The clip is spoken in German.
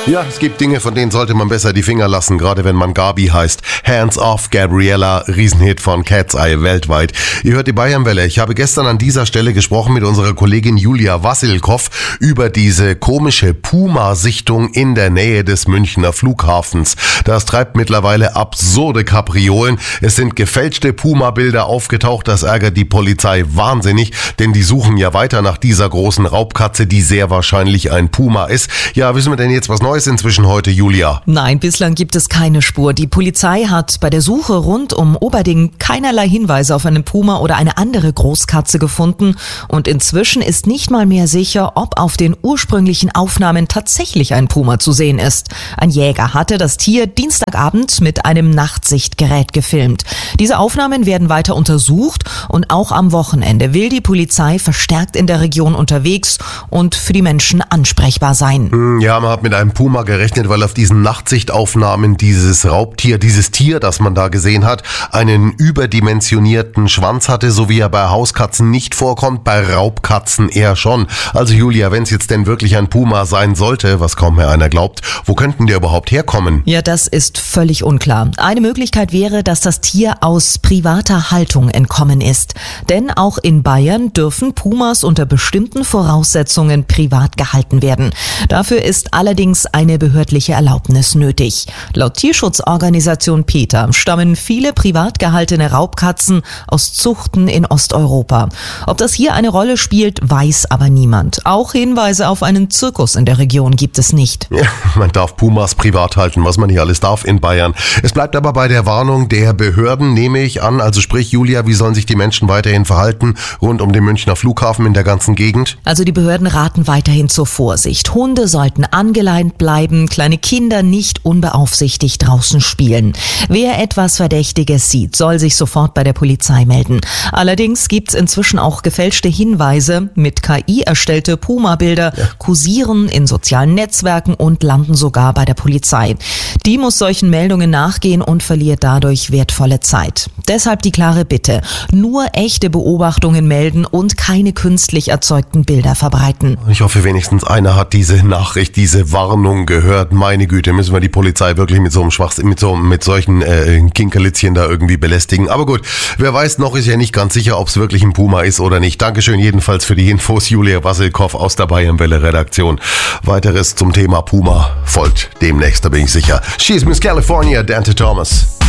Ja, es gibt Dinge, von denen sollte man besser die Finger lassen, gerade wenn man Gabi heißt. Hands Off Gabriella, Riesenhit von Cat's Eye weltweit. Ihr hört die Bayernwelle. Ich habe gestern an dieser Stelle gesprochen mit unserer Kollegin Julia Wassilkow über diese komische Puma-Sichtung in der Nähe des Münchner Flughafens. Das treibt mittlerweile absurde Kapriolen. Es sind gefälschte Puma-Bilder aufgetaucht. Das ärgert die Polizei wahnsinnig, denn die suchen ja weiter nach dieser großen Raubkatze, die sehr wahrscheinlich ein Puma ist. Ja, wissen wir denn jetzt was Neues inzwischen heute, Julia? Nein, bislang gibt es keine Spur. Die Polizei hat bei der Suche rund um Oberding keinerlei Hinweise auf einen Puma oder eine andere Großkatze gefunden. Und inzwischen ist nicht mal mehr sicher, ob auf den ursprünglichen Aufnahmen tatsächlich ein Puma zu sehen ist. Ein Jäger hatte das Tier Dienstagabend mit einem Nachtsichtgerät gefilmt. Diese Aufnahmen werden weiter untersucht und auch am Wochenende will die Polizei verstärkt in der Region unterwegs und für die Menschen ansprechbar sein. Ja, man hat mit einem Puma gerechnet, weil auf diesen Nachtsichtaufnahmen dieses Raubtier, dieses Tier, das man da gesehen hat, einen überdimensionierten Schwanz hatte, so wie er bei Hauskatzen nicht vorkommt, bei Raubkatzen eher schon. Also Julia, wenn es jetzt denn wirklich ein Puma sein sollte, was kaum mehr einer glaubt, wo könnten die überhaupt herkommen? Ja, das ist völlig unklar. Eine Möglichkeit wäre, dass das Tier aus privater Haltung entkommen ist. Denn auch in Bayern dürfen Pumas unter bestimmten Voraussetzungen privat gehalten werden. Dafür ist allerdings eine behördliche Erlaubnis nötig. Laut Tierschutzorganisation PETA stammen viele privat gehaltene Raubkatzen aus Zuchten in Osteuropa. Ob das hier eine Rolle spielt, weiß aber niemand. Auch Hinweise auf einen Zirkus in der Region gibt es nicht. Ja, man darf Pumas privat halten, was man hier alles darf in Bayern. Es bleibt aber bei der Warnung der Behörden, nehme ich an. Also sprich, Julia, wie sollen sich die Menschen weiterhin verhalten rund um den Münchner Flughafen in der ganzen Gegend? Also die Behörden raten weiterhin zur Vorsicht. Hunde sollten angeleint bleiben, kleine Kinder nicht unbeaufsichtigt draußen spielen. Wer etwas Verdächtiges sieht, soll sich sofort bei der Polizei melden. Allerdings gibt's inzwischen auch gefälschte Hinweise. Mit KI erstellte Puma-Bilder kursieren in sozialen Netzwerken und landen sogar bei der Polizei. Die muss solchen Meldungen nachgehen und verliert dadurch wertvolle Zeit. Deshalb die klare Bitte: nur echte Beobachtungen melden und keine künstlich erzeugten Bilder verbreiten. Ich hoffe, wenigstens einer hat diese Nachricht, diese Warnung gehört. Meine Güte, müssen wir die Polizei wirklich mit so einem Schwachsinn, mit solchen Kinkerlitzchen da irgendwie belästigen. Aber gut, wer weiß, noch ist ja nicht ganz sicher, ob es wirklich ein Puma ist oder nicht. Dankeschön jedenfalls für die Infos, Julia Wassilkow aus der Bayernwelle-Redaktion. Weiteres zum Thema Puma folgt demnächst, da bin ich sicher. She's Miss California, Dante Thomas.